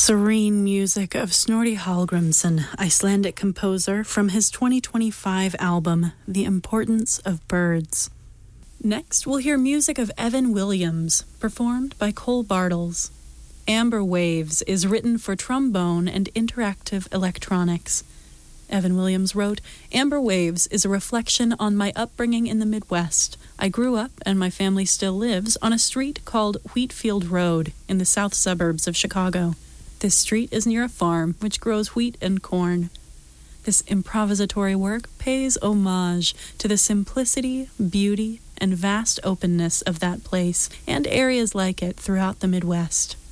Serene music of Snorri Hallgrimsson, Icelandic composer, from his 2025 album, The Importance of Birds. Next, we'll hear music of Evan Williams, performed by Cole Bartles. Amber Waves is written for trombone and interactive electronics. Evan Williams wrote, "Amber Waves is a reflection on my upbringing in the Midwest. I grew up, and my family still lives, on a street called Wheatfield Road in the south suburbs of Chicago. This street is near a farm which grows wheat and corn. This improvisatory work pays homage to the simplicity, beauty, and vast openness of that place and areas like it throughout the Midwest.